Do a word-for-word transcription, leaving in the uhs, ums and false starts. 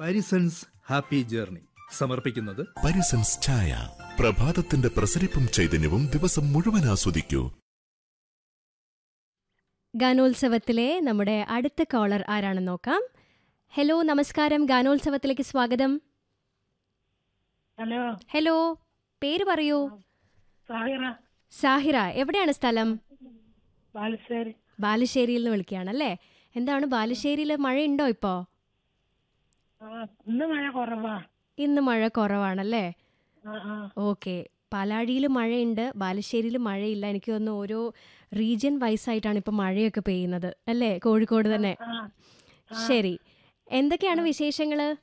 Parisons happy journey സമർപ്പിക്കുന്നത് പരിസൻസ് ചായ. പ്രഭാതത്തിന്റെ പ്രസരിപ്പും ചൈതന്യവും ദിവസം മുഴുവൻ ആസ്വദിക്കൂ. ഗാനോത്സവത്തിലെ നമ്മുടെ അടുത്ത കോളർ ആരാണെന്ന് നോക്കാം. ഹലോ, നമസ്കാരം. ഗാനോത്സവത്തിലേക്ക് സ്വാഗതം. ഹലോ. ഹലോ, പേര് പറയൂ. സാഹിറ. സാഹിറ, എവിടെയാണ് സ്ഥലം? ബാലുശ്ശേരി. ബാലുശ്ശേരിയിൽ നിന്ന് വിളിക്കുകയാണല്ലേ. എന്താണ് ബാലുശ്ശേരിയിൽ മഴയുണ്ടോ ഇപ്പോ? ഇന്ന് മഴ കുറവാ. ഇന്ന് മഴ കുറവാണല്ലേ. ആ, ആ. ഓക്കെ. പാലാഴിയിൽ മഴയുണ്ട്, ബാലുശ്ശേരിയിൽ മഴയില്ല. എനിക്ക് തോന്നുന്നു ഓരോ റീജിയൻ വൈസ് ആയിട്ടാണ് ഇപ്പൊ മഴയൊക്കെ പെയ്യുന്നത് അല്ലേ, കോഴിക്കോട് തന്നെ. ആ, ആ. ശരി, എന്തൊക്കെയാണ് വിശേഷങ്ങള്?